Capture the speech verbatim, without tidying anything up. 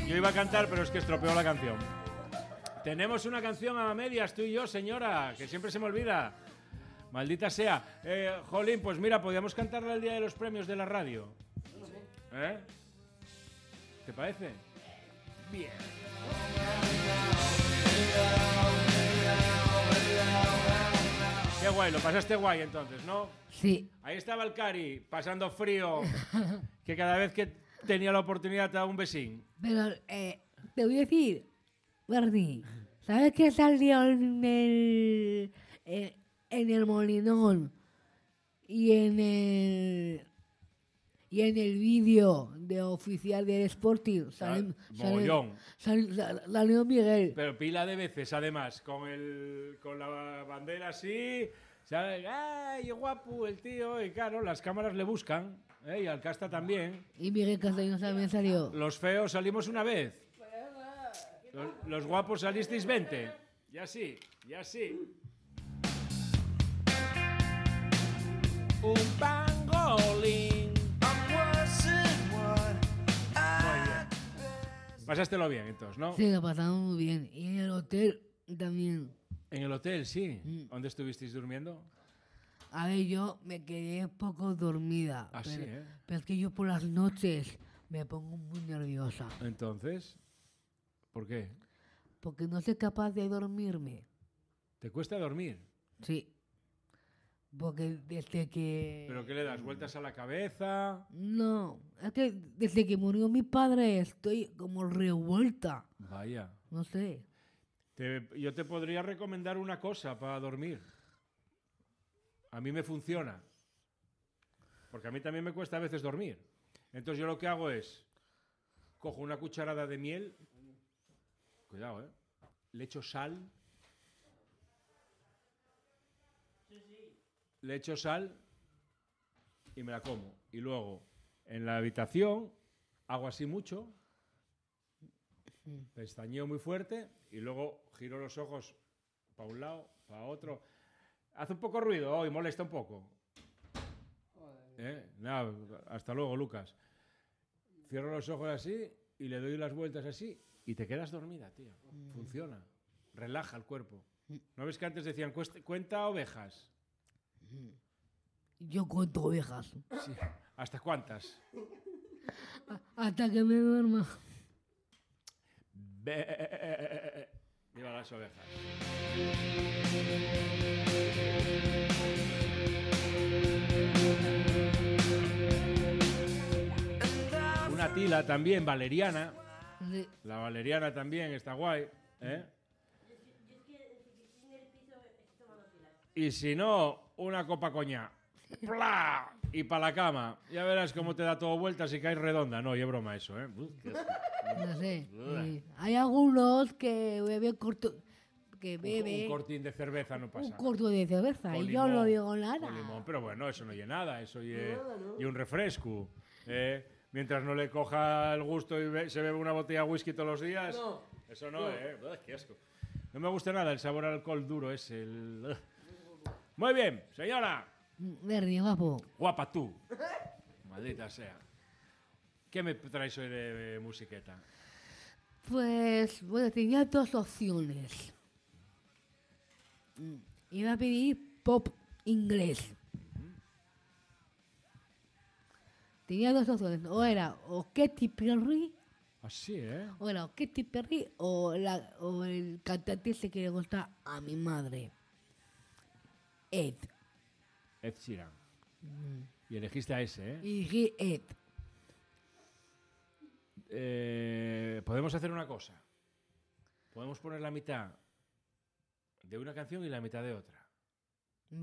Yo iba a cantar, pero es que estropeó la canción. Tenemos una canción a medias, tú y yo, señora, que siempre se me olvida. Maldita sea. Eh, Jolín, pues mira, podríamos cantarla el día de los premios de la radio. ¿Eh? ¿Te parece? Bien. Qué guay, lo pasaste guay entonces, ¿no? Sí. Ahí estaba el Cari, pasando frío, que cada vez que tenía la oportunidad te daba un besín. Pero eh, te voy a decir, Bernie, ¿sabes qué salió en el, en, en el Molinón y en el y en el vídeo de oficial del Sporting sale, Mogollón. sale, sale, salió Miguel? Pero pila de veces, además, con el con la bandera así, sale, ¡ay, qué guapo el tío! Y claro, las cámaras le buscan, ¿eh? Y Alcasta también. Y Miguel Castañón también salió. Los feos salimos una vez. Los, los guapos salisteis veinte. Y así, y así. Un pangolín. Muy bien. Pasástelo bien, entonces, ¿no? Sí, lo pasamos muy bien. Y en el hotel también. En el hotel, sí. Mm. ¿Dónde estuvisteis durmiendo? A ver, yo me quedé un poco dormida. Ah, pero, sí, ¿eh? pero es que yo por las noches me pongo muy nerviosa. Entonces, ¿por qué? Porque no soy capaz de dormirme. ¿Te cuesta dormir? Sí. Porque desde que... ¿Pero qué le das? ¿Vueltas a la cabeza? No, es que desde que murió mi padre estoy como revuelta. Vaya. No sé. Te- yo te podría recomendar una cosa para dormir. A mí me funciona. Porque a mí también me cuesta a veces dormir. Entonces yo lo que hago es, cojo una cucharada de miel, cuidado, ¿eh? Le echo sal, le echo sal y me la como. Y luego, en la habitación, hago así mucho, pestañeo muy fuerte y luego giro los ojos para un lado, para otro. Hace un poco ruido hoy, molesta un poco. ¿Eh? Nada, hasta luego, Lucas. Cierro los ojos así y le doy las vueltas así y te quedas dormida, tío. Funciona. Relaja el cuerpo. ¿No ves que antes decían "Cuest- cuenta ovejas"? Yo cuento ovejas. Sí. ¿Hasta cuántas? Hasta que me duerma. Be- Viva las ovejas. Una tila también, valeriana. Sí. La valeriana también está guay, ¿eh? Y si no, una copa coña. ¡Pla! Y para la cama. Ya verás cómo te da todo vueltas y caes redonda. No, y es broma eso, ¿eh? Uf, qué asco. No sé. Sí. Hay algunos que beben corto... Que Un, bebe un cortín de cerveza no pasa. un corto de cerveza Con y yo no limón, digo nada. con limón, pero bueno, eso no oye nada, eso oye y un refresco. ¿Eh? Mientras no le coja el gusto y be- se bebe una botella de whisky todos los días, No, eso no, no. ¿eh? Ugh, qué asco. No me gusta nada el sabor al alcohol duro ese. El... ugh. Muy bien, señora. Bernie, guapo. Guapa tú. Maldita sea. ¿Qué me traes hoy de, de musiqueta? Pues, bueno, tenía dos opciones. Mm, Iba a pedir pop inglés. Tenía dos opciones. O era o Katy Perry, Así, ¿eh? o era o Katy Perry o, la, o el cantante ese que le gusta a mi madre. Ed. Ed Sheeran. Y elegiste a ese, ¿eh? Y dije Ed. Eh, podemos hacer una cosa. Podemos poner la mitad de una canción y la mitad de otra.